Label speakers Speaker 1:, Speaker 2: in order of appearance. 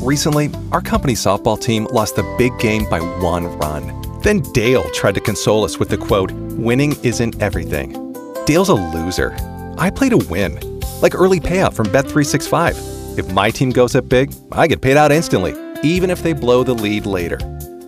Speaker 1: Recently, our company softball team lost the big game by 1 run. Then Dale tried to console us with the quote, "Winning isn't everything." Dale's a loser. I play to win, like early payout from Bet365. If my team goes up big, I get paid out instantly, even if they blow the lead later.